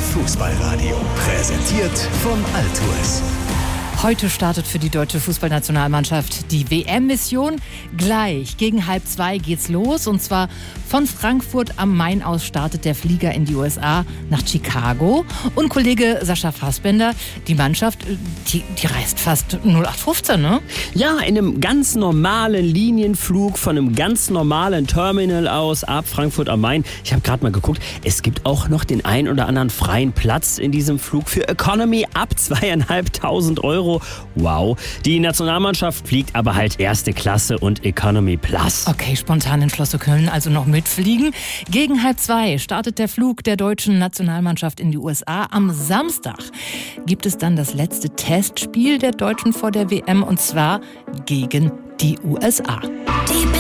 Fußballradio. Präsentiert von Altours. Heute startet für die deutsche Fußballnationalmannschaft die WM-Mission. Gleich gegen 1:30 geht's los. Und zwar von Frankfurt am Main aus startet der Flieger in die USA nach Chicago. Und Kollege Sascha Fassbender, die Mannschaft, die reist fast 0815, ne? Ja, in einem ganz normalen Linienflug von einem ganz normalen Terminal aus ab Frankfurt am Main. Ich habe gerade mal geguckt, es gibt auch noch den ein oder anderen freien Platz in diesem Flug für Economy ab 2.500 €. Wow. Die Nationalmannschaft fliegt aber halt erste Klasse und Economy Plus. Okay, spontan entschlossen können also noch mitfliegen. Gegen 1:30 startet der Flug der deutschen Nationalmannschaft in die USA. Am Samstag gibt es dann das letzte Testspiel der Deutschen vor der WM und zwar gegen die USA.